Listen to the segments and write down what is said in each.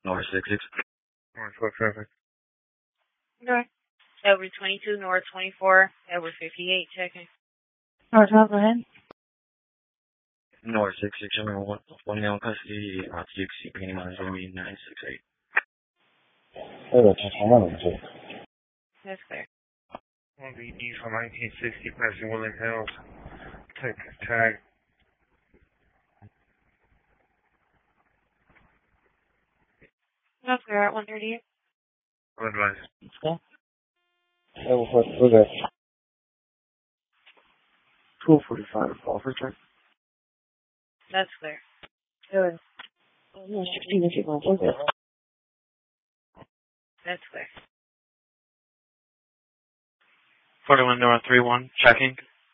North 66. Northwest traffic. North. Over 22, North 24, over 58, checking. North, go ahead. North 66, one male custody, TXC, pending on 968. Hello, Transformer. That's clear. On the east on 1960, passing William Hills. Take tag. That's clear at 138. Advice. Level 4, we're good. 1245, offer check. That's clear. Good. 16 if you want to. That's clear. 41 North 31, checking.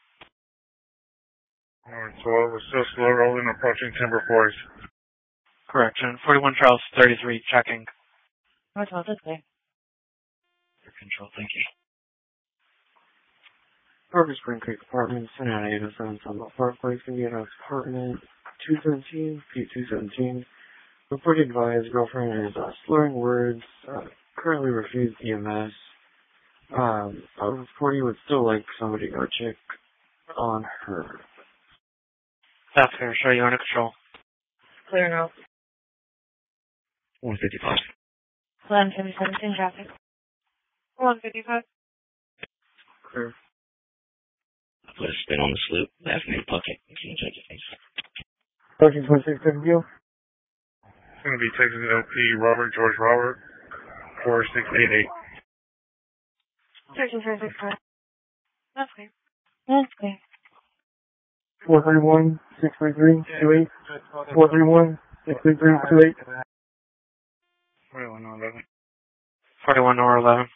North 12, we're still slow rolling, approaching Timber Forest. Correction. 41 Charles 33, checking. North, that's clear. For control, thank you. Harvest Spring Creek Apartments, San Diego, 7 Sunbelt Parkway, Indiana Apartment, 217, Pete 217. Report advised, girlfriend is slurring words, currently refused EMS. Reporting would still like somebody to check on her. That's fair. Show you under control. Clear now. 155. 11:17 traffic. 155. Clear. Put a spin on the sloop. Last name Puckett. Can you check your face? Approaching 26 view. It's going to be Texas LP Robert George Robert 4688. Searching for 65. That's clear. That's clear. 431, 633, 28. 431, 633, 28. 41 11. 41 North 11.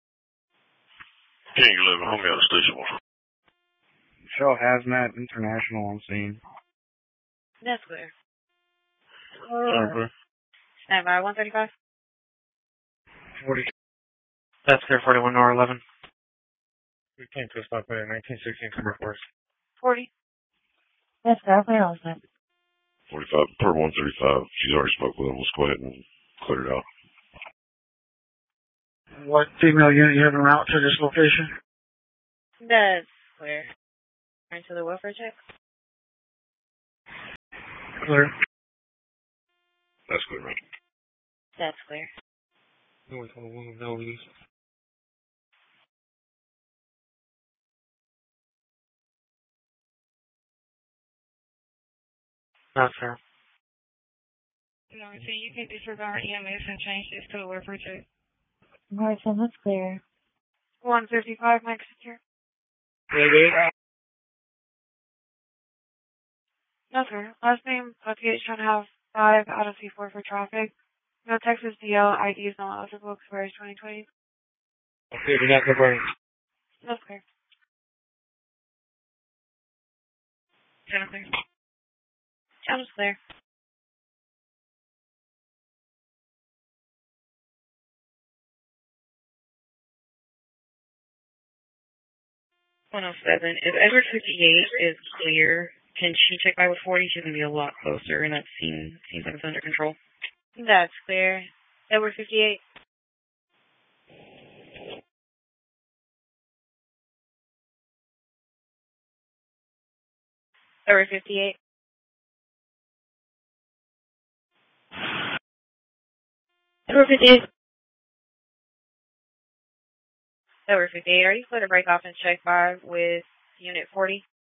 King 11, hold me out of station one. Shell Hazmat International on scene. That's clear. Sorry, Stand by 135. 40. That's clear. 41 North 11. We came to a stop at 1916 Timber Forest. 40. That's clear also. 45, per 135. She's already spoke with him. Let's go ahead and clear it out. What female unit you have en route to this location? That's clear. Into the welfare check. Clear. That's good, man. That's clear. North 1 Values. That's fair. No, so you can disregard EMS and change this to a welfare check. North, that's clear. 155, Mike secure. No, sir. Last name, Puckett, trying to have 5 out of C4 for traffic. No Texas DL, ID is not eligible, expires 2020. Okay, we're not confirmed. That's clear. Channel clear. Channel's clear. If Edward 58 is clear, can she check by with 40? She's going to be a lot closer, and that seems like it's under control. That's clear. Edward 58. Edward 58. Edward 58. Edward 58, are you clear to break off and check by with Unit 40?